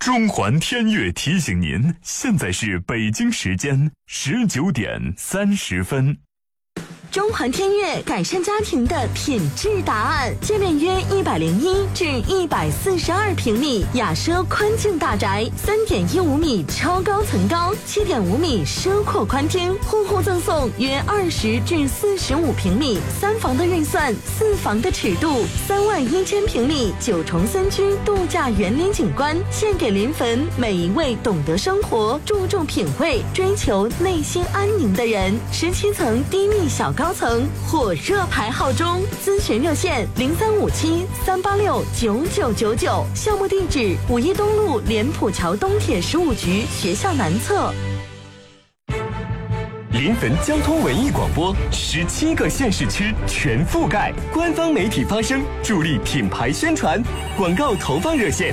中环天悦提醒您，现在是北京时间19点30分。 中环天悦改善家庭的品质答案，界面约101至142平米，雅奢宽净大宅，3.15米超高层高，7.5米奢阔宽厅，户户赠送约20至45平米，3房的预算，4房的尺度，31000平米9重3居度假园林景观，献给临汾每一位懂得生活、注重品味、追求内心安宁的人。17层低密小高层火热排号中，咨询热线0357-386-9999，项目地址5一东路莲浦桥东铁15局学校南侧。 临汾交通文艺广播17个县市区全覆盖，官方媒体发声，助力品牌宣传。广告投放热线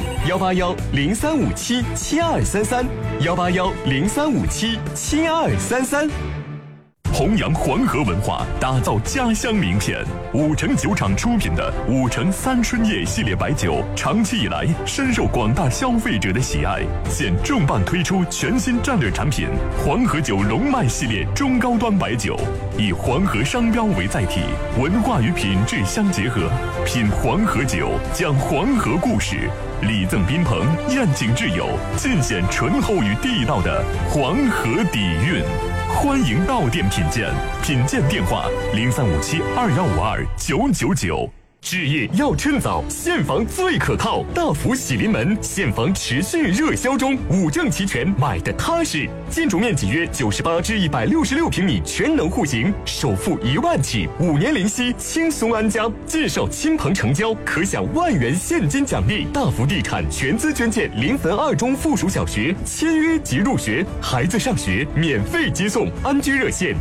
181-0357-7233，181-0357-7233。 弘扬黄河文化，打造家乡名片。5城酒厂出品的5城三春叶系列白酒，长期以来深受广大消费者的喜爱。现重磅推出全新战略产品黄河酒龙脉系列中高端白酒，以黄河商标为载体，文化与品质相结合，品黄河酒，讲黄河故事，礼赠宾朋，宴请挚友，尽显醇厚与地道的黄河底蕴。欢迎到店品鉴，品鉴电话0357-2152-999。 置业要趁早，现房最可靠。大福喜临门现房持续热销中，5证齐全，买的踏实。建筑面积约98至166平米，全能户型，首付1万起，5年零息，轻松安家。介绍亲朋成交，可享1万元现金奖励。大福地产全资捐建临汾2中附属小学，签约即入学，孩子上学免费接送。安居热线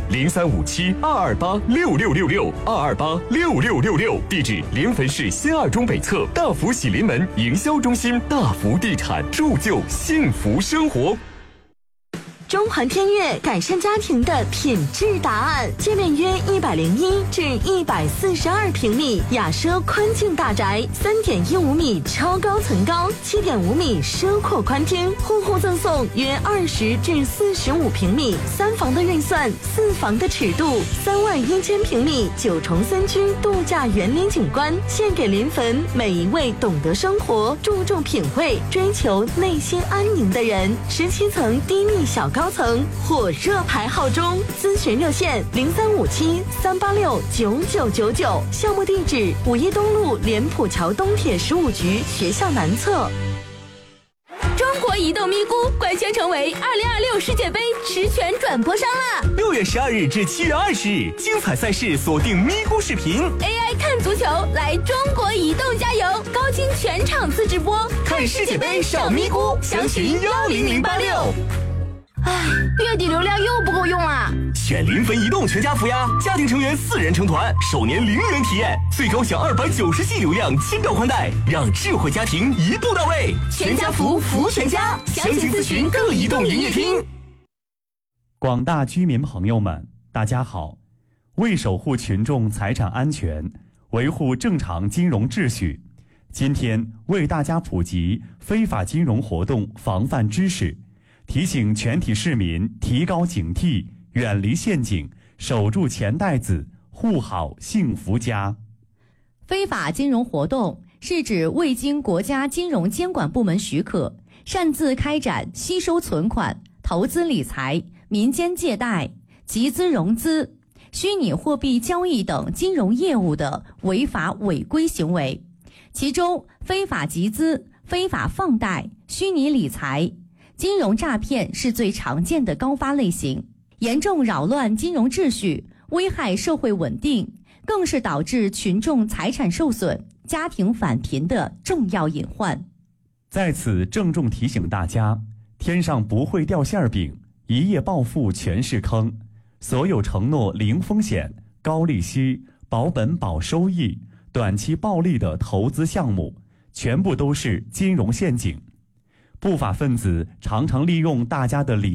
0357-228-6666，228-6666，地址临汾市新2中北侧大福喜临门营销中心。大福地产，铸就幸福生活。 中环天悦改善家庭的品质答案，界面约101至142平米，雅奢宽净大宅，3.15米超高层高，7.5米奢阔宽厅，户户赠送约20至45平米，3房的预算，4房的尺度，31000平米9重3居度假园林景观，献给临汾每一位懂得生活、注重品味、追求内心安宁的人。17层低密小高层火热排号中，咨询热线0357-386-9999，项目地址5一东路莲浦桥东铁15局学校南侧。 中国移动咪咕官宣成为2026世界杯实权转播商了。 6月12日至7月20日，精彩赛事锁定咪咕视频 ，AI 看足球，来中国移动加油，高清全场次直播， 看世界杯上咪咕，详询10086。 唉，月底流量又不够用啊！ 选临汾移动全家福呀，家庭成员4人成团，首年0元体验，最高享290G 流量，亲到宽带，让智慧家庭一步到位。全家福，福全家，详情咨询各移动营业厅。 广大居民朋友们，大家好！为守护群众财产安全，维护正常金融秩序，今天为大家普及非法金融活动防范知识。提醒全体市民提高警惕，远离陷阱，守住钱袋子，护好幸福家。 非法金融活动是指未经国家金融监管部门许可，擅自开展吸收存款、投资理财、民间借贷、集资融资、虚拟货币交易等金融业务的违法违规行为。其中，非法集资、非法放贷、虚拟理财、金融诈骗是最常见的高发类型，严重扰乱金融秩序，危害社会稳定，更是导致群众财产受损、家庭返贫的重要隐患。 在此郑重提醒大家，天上不会掉馅饼，一夜暴富全是坑。所有承诺零风险、高利息、保本保收益、短期暴利的投资项目，全部都是金融陷阱。不法分子常常利用大家的理